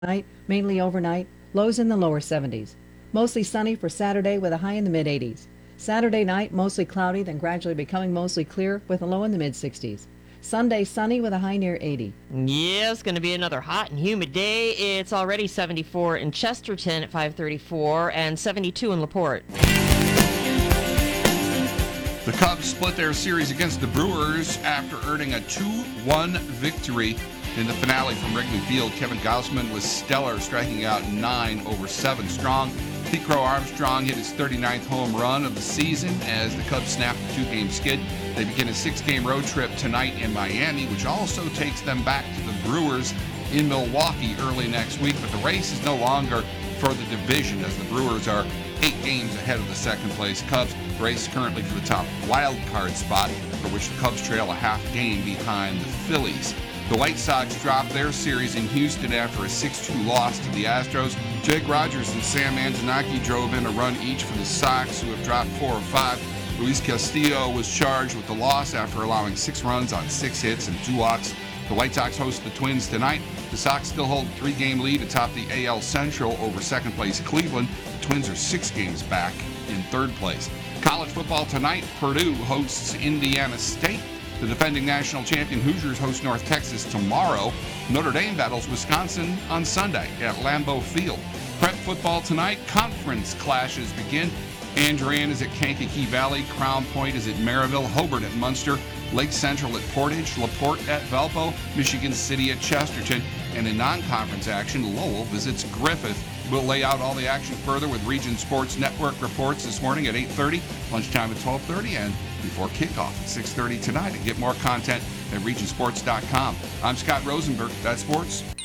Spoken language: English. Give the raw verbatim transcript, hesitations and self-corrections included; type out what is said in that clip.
Night, mainly overnight, lows in the lower seventies. Mostly sunny for Saturday with a high in the mid eighties. Saturday night, mostly cloudy, then gradually becoming mostly clear with a low in the mid sixties. Sunday, sunny with a high near eighty. Yeah, it's going to be another hot and humid day. It's already seventy-four in Chesterton at five thirty-four and seventy-two in LaPorte. The Cubs split their series against the Brewers after earning a two one victory in the finale from Wrigley Field. Kevin Gausman was stellar, striking out nine over seven strong. Pete Crow Armstrong hit his thirty-ninth home run of the season as the Cubs snapped a two-game skid. They begin a six-game road trip tonight in Miami, which also takes them back to the Brewers in Milwaukee early next week. But the race is no longer for the division as the Brewers are eight games ahead of the second-place Cubs. The race currently for the top wild card spot, for which the Cubs trail a half game behind the Phillies. The White Sox dropped their series in Houston after a six two loss to the Astros. Jake Rogers and Sam Anzanaki drove in a run each for the Sox, who have dropped four or five. Luis Castillo was charged with the loss after allowing six runs on six hits and two walks. The White Sox host the Twins tonight. The Sox still hold a three-game lead atop the A L Central over second-place Cleveland. The Twins are six games back in third place. College football tonight, Purdue hosts Indiana State. The defending national champion Hoosiers host North Texas tomorrow. Notre Dame battles Wisconsin on Sunday at Lambeau Field. Prep football tonight, conference clashes begin. Andrean is at Kankakee Valley, Crown Point is at Maryville, Hobart at Munster, Lake Central at Portage, LaPorte at Valpo, Michigan City at Chesterton, and in non-conference action, Lowell visits Griffith. We'll lay out all the action further with Region Sports Network reports this morning at eight thirty, lunchtime at twelve thirty, and before kickoff at six thirty tonight. And get more content at region sports dot com. I'm Scott Rosenberg. That's sports.